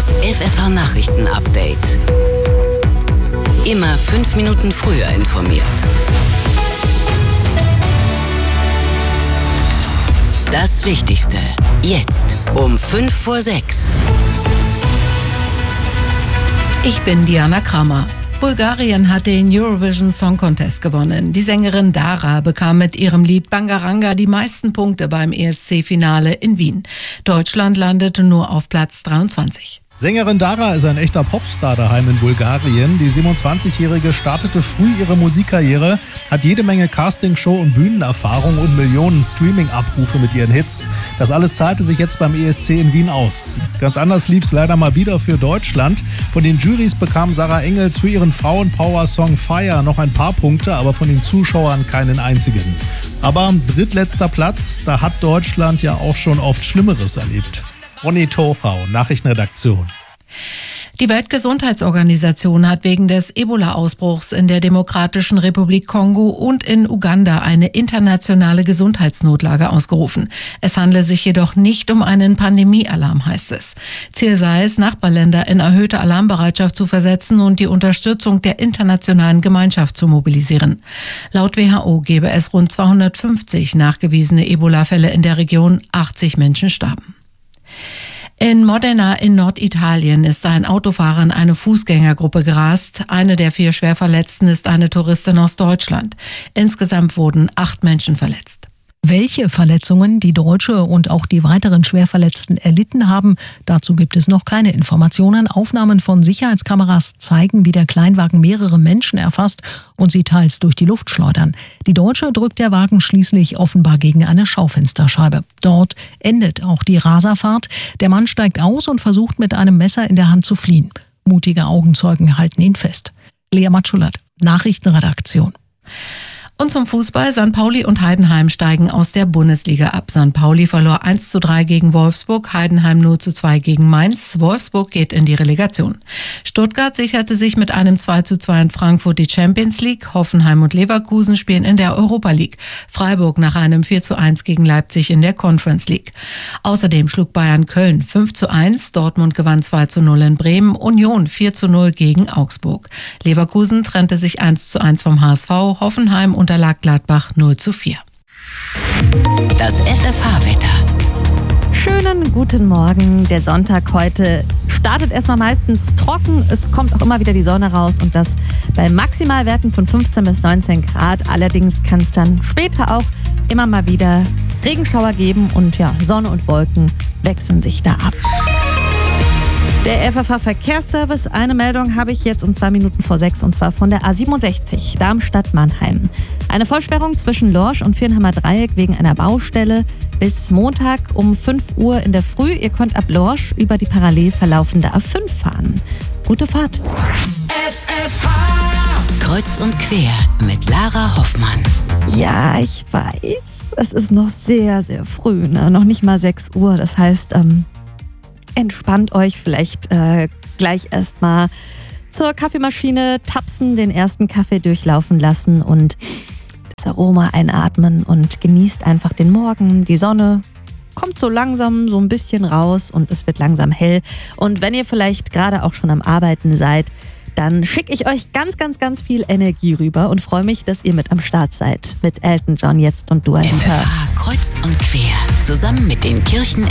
Das FFH-Nachrichten-Update. Immer 5 Minuten früher informiert. Das Wichtigste. Jetzt um 5:06. Ich bin Diana Kramer. Bulgarien hat den Eurovision Song Contest gewonnen. Die Sängerin Dara bekam mit ihrem Lied Bangaranga die meisten Punkte beim ESC-Finale in Wien. Deutschland landete nur auf Platz 23. Sängerin Dara ist ein echter Popstar daheim in Bulgarien. Die 27-Jährige startete früh ihre Musikkarriere, hat jede Menge Castingshow- und Bühnenerfahrung und Millionen Streaming-Abrufe mit ihren Hits. Das alles zahlte sich jetzt beim ESC in Wien aus. Ganz anders lief es leider mal wieder für Deutschland. Von den Jurys bekam Sarah Engels für ihren Frauenpower-Song Fire noch ein paar Punkte, aber von den Zuschauern keinen einzigen. Aber drittletzter Platz, da hat Deutschland ja auch schon oft Schlimmeres erlebt. Ronny Tochau, Nachrichtenredaktion. Die Weltgesundheitsorganisation hat wegen des Ebola-Ausbruchs in der Demokratischen Republik Kongo und in Uganda eine internationale Gesundheitsnotlage ausgerufen. Es handle sich jedoch nicht um einen Pandemiealarm, heißt es. Ziel sei es, Nachbarländer in erhöhte Alarmbereitschaft zu versetzen und die Unterstützung der internationalen Gemeinschaft zu mobilisieren. Laut WHO gebe es rund 250 nachgewiesene Ebola-Fälle in der Region, 80 Menschen starben. In Modena in Norditalien ist ein Autofahrer in eine Fußgängergruppe gerast. Eine der 4 Schwerverletzten ist eine Touristin aus Deutschland. Insgesamt wurden 8 Menschen verletzt. Welche Verletzungen die Deutsche und auch die weiteren Schwerverletzten erlitten haben, dazu gibt es noch keine Informationen. Aufnahmen von Sicherheitskameras zeigen, wie der Kleinwagen mehrere Menschen erfasst und sie teils durch die Luft schleudern. Die Deutsche drückt der Wagen schließlich offenbar gegen eine Schaufensterscheibe. Dort endet auch die Raserfahrt. Der Mann steigt aus und versucht mit einem Messer in der Hand zu fliehen. Mutige Augenzeugen halten ihn fest. Lea Matschulat, Nachrichtenredaktion. Und zum Fußball. St. Pauli und Heidenheim steigen aus der Bundesliga ab. St. Pauli verlor 1:3 gegen Wolfsburg, Heidenheim 0:2 gegen Mainz. Wolfsburg geht in die Relegation. Stuttgart sicherte sich mit einem 2:2 in Frankfurt die Champions League. Hoffenheim und Leverkusen spielen in der Europa League. Freiburg nach einem 4:1 gegen Leipzig in der Conference League. Außerdem schlug Bayern Köln 5:1, Dortmund gewann 2:0 in Bremen, Union 4:0 gegen Augsburg. Leverkusen trennte sich 1:1 vom HSV, Hoffenheim unterlag Gladbach 0:4. Das FFH-Wetter. Schönen guten Morgen. Der Sonntag heute startet erstmal meistens trocken. Es kommt auch immer wieder die Sonne raus und das bei Maximalwerten von 15 bis 19 Grad. Allerdings kann es dann später auch immer mal wieder Regenschauer geben und ja, Sonne und Wolken wechseln sich da ab. Der FFH-Verkehrsservice, eine Meldung habe ich jetzt um 2 Minuten vor 6 und zwar von der A67 Darmstadt-Mannheim. Eine Vollsperrung zwischen Lorsch und Viernheimer Dreieck wegen einer Baustelle bis Montag um 5 Uhr in der Früh. Ihr könnt ab Lorsch über die parallel verlaufende A5 fahren. Gute Fahrt. FFH Kreuz und quer mit Lara Hoffmann. Ja, ich weiß, es ist noch sehr, sehr früh, ne? Noch nicht mal 6 Uhr. Das heißt, entspannt euch vielleicht gleich erstmal zur Kaffeemaschine tapsen, den ersten Kaffee durchlaufen lassen und das Aroma einatmen und genießt einfach den Morgen. Die Sonne kommt so langsam so ein bisschen raus und es wird langsam hell. Und wenn ihr vielleicht gerade auch schon am Arbeiten seid, dann schicke ich euch ganz, ganz, ganz viel Energie rüber und freue mich, dass ihr mit am Start seid. Mit Elton John jetzt und Dua Lipa. FFH Kreuz und quer. Zusammen mit den Kirchen